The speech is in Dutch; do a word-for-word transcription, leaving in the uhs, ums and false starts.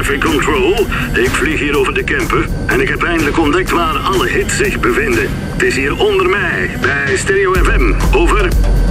Traffic Control. Ik vlieg hier over de Kempen en ik heb eindelijk ontdekt waar alle hits zich bevinden. Het is hier onder mij, bij Stereo F M. Over.